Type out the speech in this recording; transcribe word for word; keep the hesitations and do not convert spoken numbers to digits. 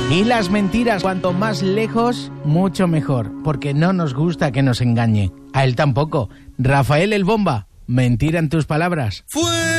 Y las mentiras, cuanto más lejos, mucho mejor, porque no nos gusta que nos engañe. A él tampoco. Rafael el Bomba, mentira en tus palabras. Fue